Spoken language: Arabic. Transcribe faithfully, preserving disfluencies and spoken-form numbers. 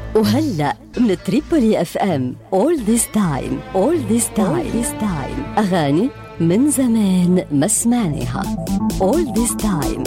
وهلأ من تريبولي اف ام All This Time All This Time, All This Time. أغاني من زمان ما سمعناها. All This Time